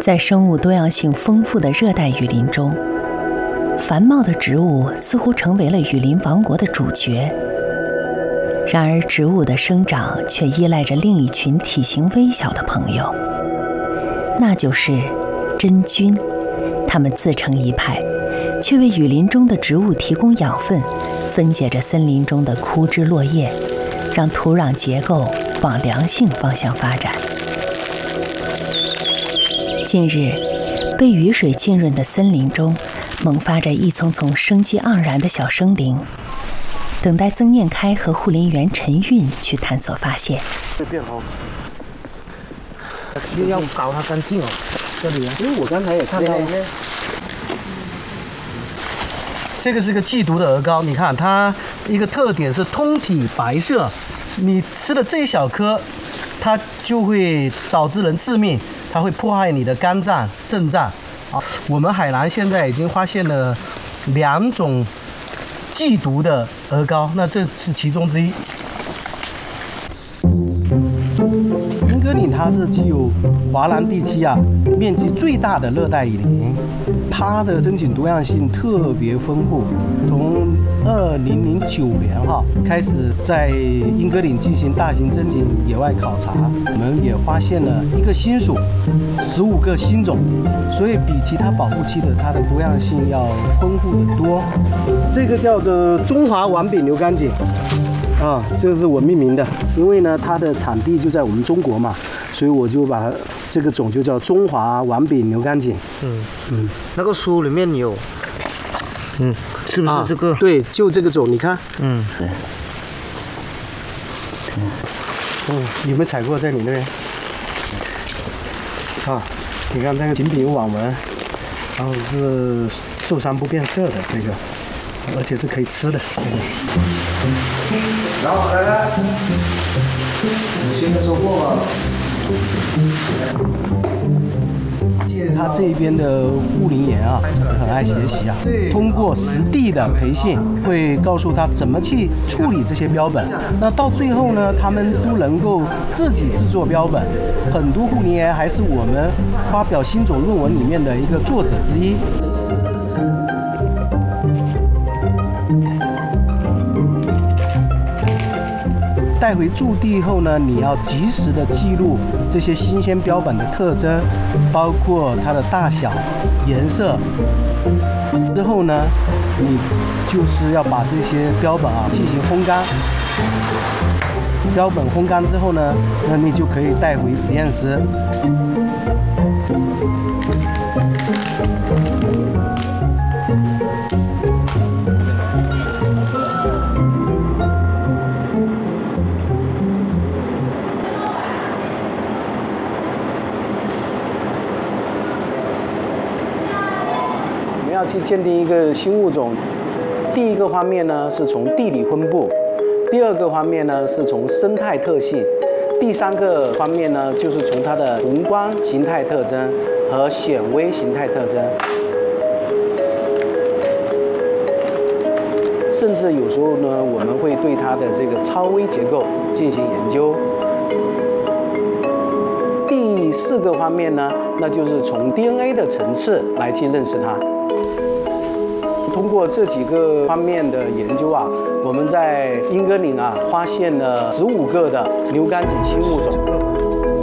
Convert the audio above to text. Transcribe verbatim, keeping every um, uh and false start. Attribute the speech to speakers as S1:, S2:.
S1: 在生物多样性丰富的热带雨林中，繁茂的植物似乎成为了雨林王国的主角。然而，植物的生长却依赖着另一群体型微小的朋友，那就是真菌。它们自成一派，却为雨林中的植物提供养分，分解着森林中的枯枝落叶，让土壤结构往良性方向发展。近日，被雨水浸润的森林中，萌发着一丛丛生机盎然的小生灵，等待曾念开和护林员陈韵去探索发现。
S2: 会变红，又要搞它干净哦。这里，因为我刚才也看到了。这个是个寄毒的鹅膏，你看它一个特点是通体白色，你吃了这一小颗，它就会导致人致命，它会破坏你的肝脏、肾脏。啊，我们海南现在已经发现了两种寄毒的鹅膏，那这是其中之一。英格岭它是具有华南地区啊面积最大的热带雨林，它的真菌多样性特别丰富。从二零零九年哈开始在英格岭进行大型真菌野外考察，我们也发现了一个新属，十五个新种，所以比其他保护区的它的多样性要丰富得多。这个叫做中华王柄牛肝菌。啊，这个是我命名的，因为呢，它的产地就在我们中国嘛，所以我就把这个种就叫中华王柄牛肝菌。嗯嗯，那个书里面有，嗯，是不是这个？啊、对，就这个种，你看。嗯。对。嗯，有没有采过在你那边？啊，你看这个锦笔有网纹，然后是受伤不变色的这个。而且是可以吃的。然后来来，有新的收获吗？他这边的护林员啊，很爱学习啊。通过实地的培训，会告诉他怎么去处理这些标本。那到最后呢，他们都能够自己制作标本。很多护林员还是我们发表新种论文里面的一个作者之一。带回驻地后呢，你要及时的记录这些新鲜标本的特征，包括它的大小、颜色。之后呢，你就是要把这些标本啊进行烘干。标本烘干之后呢，那你就可以带回实验室。要去鉴定一个新物种，第一个方面呢是从地理分布，第二个方面呢是从生态特性，第三个方面呢就是从它的宏观形态特征和显微形态特征，甚至有时候呢我们会对它的这个超微结构进行研究。第四个方面呢，那就是从 D N A 的层次来去认识它。通过这几个方面的研究啊，我们在英格岭啊发现了十五个的牛肝菌新物种。